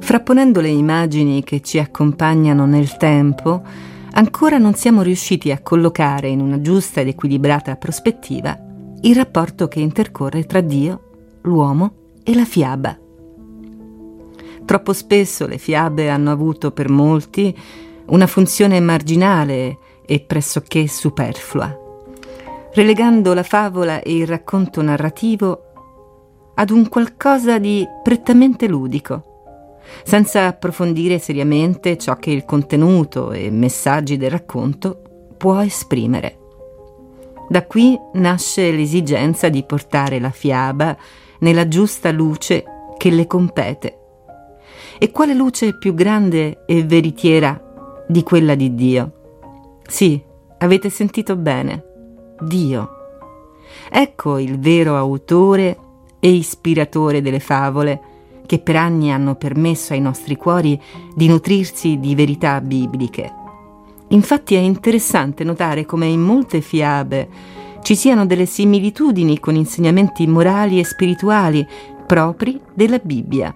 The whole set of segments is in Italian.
Frapponendo le immagini che ci accompagnano nel tempo, ancora non siamo riusciti a collocare in una giusta ed equilibrata prospettiva il rapporto che intercorre tra Dio, l'uomo e la fiaba. Troppo spesso le fiabe hanno avuto per molti una funzione marginale e pressoché superflua, relegando la favola e il racconto narrativo ad un qualcosa di prettamente ludico, senza approfondire seriamente ciò che il contenuto e messaggi del racconto può esprimere. Da qui nasce l'esigenza di portare la fiaba nella giusta luce che le compete. E quale luce più grande e veritiera di quella di Dio? Sì, avete sentito bene, Dio. Ecco il vero autore e ispiratore delle favole, che per anni hanno permesso ai nostri cuori di nutrirsi di verità bibliche. Infatti è interessante notare come in molte fiabe ci siano delle similitudini con insegnamenti morali e spirituali propri della Bibbia.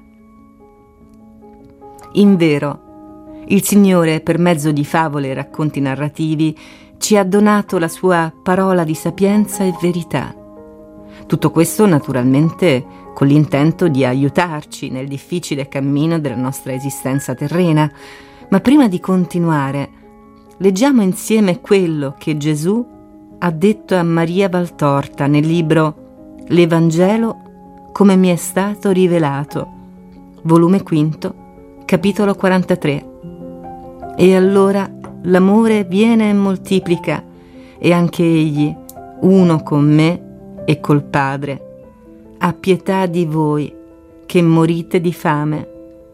Invero, il Signore, per mezzo di favole e racconti narrativi, ci ha donato la sua parola di sapienza e verità. Tutto questo naturalmente con l'intento di aiutarci nel difficile cammino della nostra esistenza terrena. Ma prima di continuare, leggiamo insieme quello che Gesù ha detto a Maria Valtorta nel libro L'Evangelo come mi è stato rivelato, volume 5, capitolo 43. E allora l'amore viene e moltiplica, e anche egli, uno con me e col Padre, ha pietà di voi che morite di fame.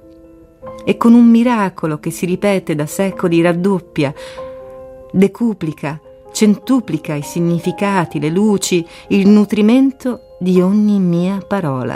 E con un miracolo che si ripete da secoli raddoppia, decuplica, centuplica i significati, le luci, il nutrimento di ogni mia parola.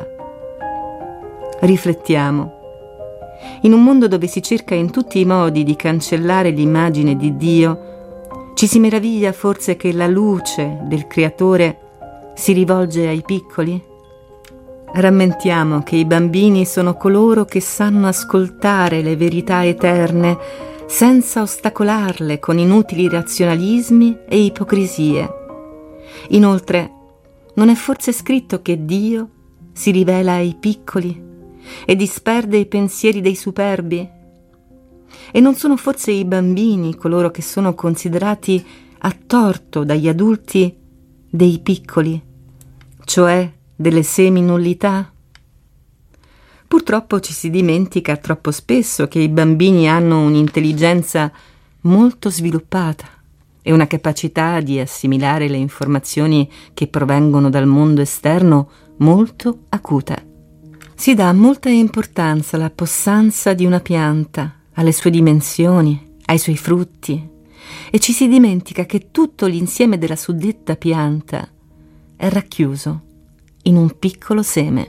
Riflettiamo. In un mondo dove si cerca in tutti i modi di cancellare l'immagine di Dio, ci si meraviglia forse che la luce del Creatore si rivolge ai piccoli? Rammentiamo che i bambini sono coloro che sanno ascoltare le verità eterne senza ostacolarle con inutili razionalismi e ipocrisie. Inoltre, non è forse scritto che Dio si rivela ai piccoli e disperde i pensieri dei superbi? E non sono forse i bambini coloro che sono considerati a torto dagli adulti dei piccoli, cioè delle seminullità? Purtroppo ci si dimentica troppo spesso che i bambini hanno un'intelligenza molto sviluppata e una capacità di assimilare le informazioni che provengono dal mondo esterno molto acuta. Si dà molta importanza alla possanza di una pianta, alle sue dimensioni, ai suoi frutti, e ci si dimentica che tutto l'insieme della suddetta pianta è racchiuso in un piccolo seme.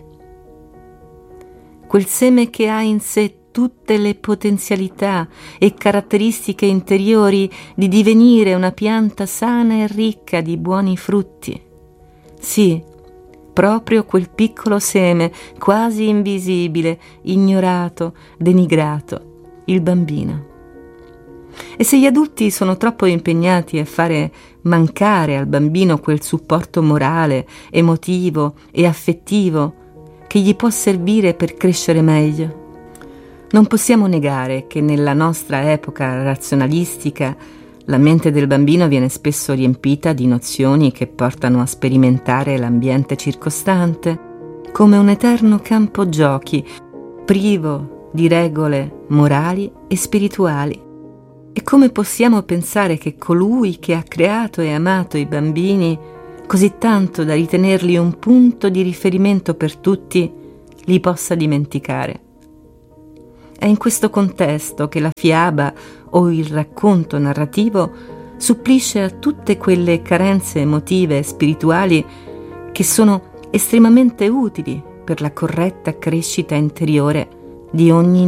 Quel seme che ha in sé tutte le potenzialità e caratteristiche interiori di divenire una pianta sana e ricca di buoni frutti. Sì, proprio quel piccolo seme, quasi invisibile, ignorato, denigrato, il bambino. E se gli adulti sono troppo impegnati a fare mancare al bambino quel supporto morale, emotivo e affettivo che gli può servire per crescere meglio, non possiamo negare che nella nostra epoca razionalistica la mente del bambino viene spesso riempita di nozioni che portano a sperimentare l'ambiente circostante come un eterno campo giochi, privo di regole morali e spirituali. E come possiamo pensare che colui che ha creato e amato i bambini così tanto da ritenerli un punto di riferimento per tutti li possa dimenticare? È in questo contesto che la fiaba o il racconto narrativo supplisce a tutte quelle carenze emotive e spirituali che sono estremamente utili per la corretta crescita interiore di ogni